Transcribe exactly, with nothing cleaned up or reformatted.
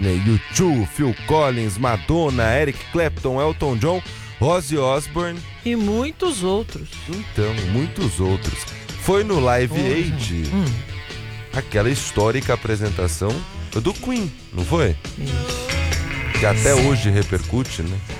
Whitney, U dois, Phil Collins, Madonna, Eric Clapton, Elton John, Ozzy Osbourne e muitos outros. Então, muitos outros. Foi no Live Aid hum. aquela histórica apresentação do Queen, não foi? Isso. Que até hoje repercute, né?